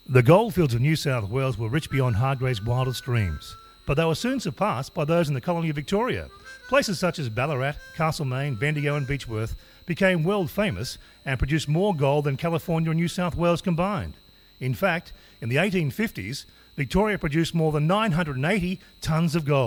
The goldfields of New South Wales were rich beyond Hargreaves' wildest dreams, but they were soon surpassed by those in the colony of Victoria. Places such as Ballarat, Castlemaine, Bendigo and Beechworth became world famous and produced more gold than California and New South Wales combined. In fact, in the 1850s, Victoria produced more than 980 tonnes of gold.